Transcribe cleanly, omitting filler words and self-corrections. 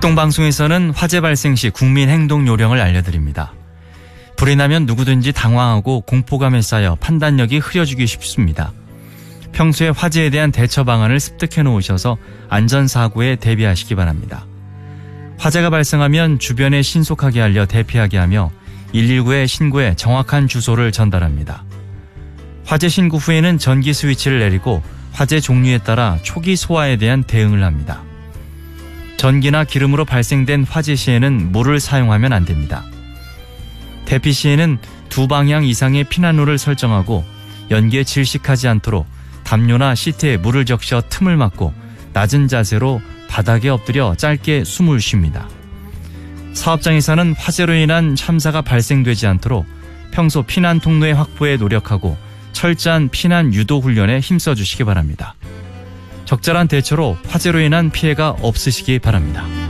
극동방송에서는 화재 발생 시 국민 행동 요령을 알려드립니다. 불이 나면 누구든지 당황하고 공포감에 쌓여 판단력이 흐려지기 쉽습니다. 평소에 화재에 대한 대처 방안을 습득해 놓으셔서 안전사고에 대비하시기 바랍니다. 화재가 발생하면 주변에 신속하게 알려 대피하게 하며 119에 신고해 정확한 주소를 전달합니다. 화재 신고 후에는 전기 스위치를 내리고 화재 종류에 따라 초기 소화에 대한 대응을 합니다. 전기나 기름으로 발생된 화재 시에는 물을 사용하면 안 됩니다. 대피 시에는 2방향 이상의 피난로를 설정하고 연기에 질식하지 않도록 담요나 시트에 물을 적셔 틈을 막고 낮은 자세로 바닥에 엎드려 짧게 숨을 쉽니다. 사업장에서는 화재로 인한 참사가 발생되지 않도록 평소 피난 통로의 확보에 노력하고 철저한 피난 유도 훈련에 힘써 주시기 바랍니다. 적절한 대처로 화재로 인한 피해가 없으시기 바랍니다.